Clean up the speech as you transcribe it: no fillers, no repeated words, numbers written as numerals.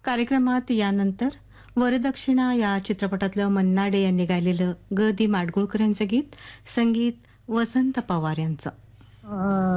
कार्यक्रमात यानंतर वरदक्षिणा या चित्रपटातलं मन्ना डे यांनी गायलेलं ग दी माडगुळकर यांचं गीत, संगीत वसंत पवार यांचं.